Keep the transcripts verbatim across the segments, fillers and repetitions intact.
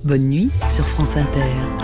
Bonne nuit sur France Inter.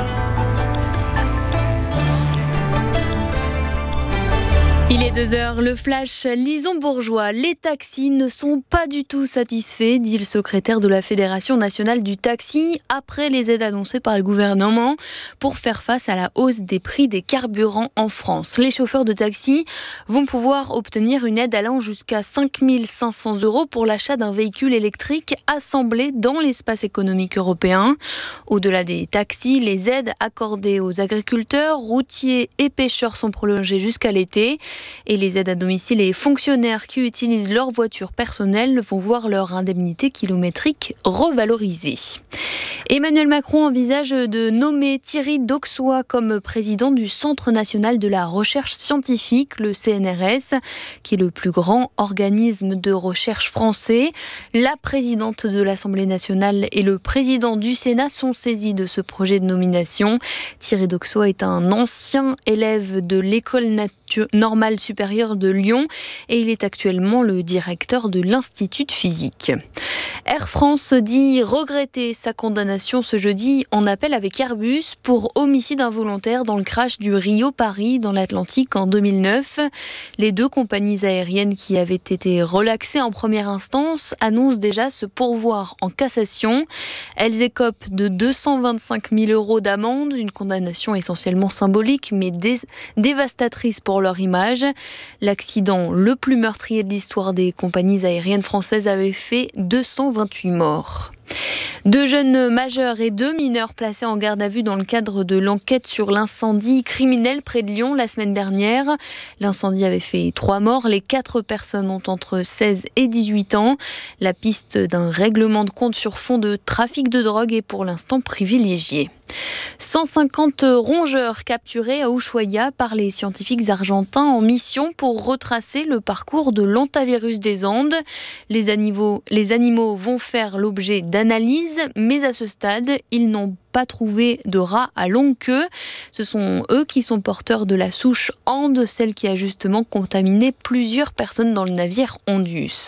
Il est deux heures, le flash Lison-Bourgeois. Les taxis ne sont pas du tout satisfaits, dit le secrétaire de la Fédération nationale du taxi, après les aides annoncées par le gouvernement pour faire face à la hausse des prix des carburants en France. Les chauffeurs de taxi vont pouvoir obtenir une aide allant jusqu'à cinq mille cinq cents euros pour l'achat d'un véhicule électrique assemblé dans l'espace économique européen. Au-delà des taxis, les aides accordées aux agriculteurs, routiers et pêcheurs sont prolongées jusqu'à l'été. Et les aides à domicile et les fonctionnaires qui utilisent leur voiture personnelle vont voir leur indemnité kilométrique revalorisée. Emmanuel Macron envisage de nommer Thierry Dauxois comme président du Centre national de la recherche scientifique, le C N R S, qui est le plus grand organisme de recherche français. La présidente de l'Assemblée nationale et le président du Sénat sont saisis de ce projet de nomination. Thierry Dauxois est un ancien élève de l'école natu- normale supérieure de Lyon et il est actuellement le directeur de l'Institut de physique. Air France dit regretter sa condamnation ce jeudi en appel avec Airbus pour homicide involontaire dans le crash du Rio-Paris dans l'Atlantique en deux mille neuf. Les deux compagnies aériennes qui avaient été relaxées en première instance annoncent déjà se pourvoir en cassation. Elles écopent de deux cent vingt-cinq mille euros d'amende, une condamnation essentiellement symbolique mais dé- dévastatrice pour leur image. L'accident le plus meurtrier de l'histoire des compagnies aériennes françaises avait fait deux cent vingt-huit morts. Deux jeunes majeurs et deux mineurs placés en garde à vue dans le cadre de l'enquête sur l'incendie criminel près de Lyon la semaine dernière. L'incendie avait fait trois morts. Les quatre personnes ont entre seize et dix-huit ans. La piste d'un règlement de compte sur fond de trafic de drogue est pour l'instant privilégiée. cent cinquante rongeurs capturés à Ushuaia par les scientifiques argentins en mission pour retracer le parcours de l'hantavirus des Andes. Les animaux, les animaux vont faire l'objet d'analyses, mais à ce stade, ils n'ont pas trouvé de rats à longue queue. Ce sont eux qui sont porteurs de la souche Ande, celle qui a justement contaminé plusieurs personnes dans le navire Ondius.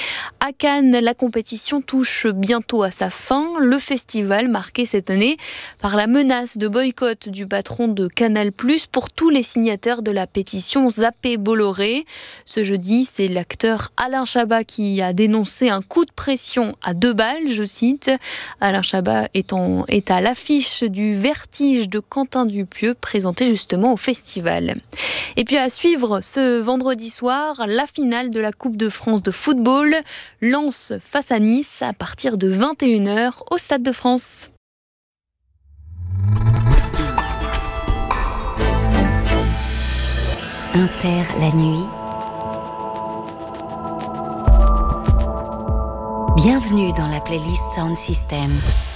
À Cannes, la compétition touche bientôt à sa fin. Le festival marqué cette année par la menace de boycott du patron de Canal plus, pour tous les signataires de la pétition Zappé Bolloré. Ce jeudi, c'est l'acteur Alain Chabat qui a dénoncé un coup de pression à deux balles, je cite. Alain Chabat est, en, est à l'affiche du Vertige de Quentin Dupieux, présenté justement au festival. Et puis à suivre ce vendredi soir, la finale de la Coupe de France de football, Lens face à Nice à partir de vingt et une heures au Stade de France. Inter la nuit. Bienvenue dans la playlist Sound System.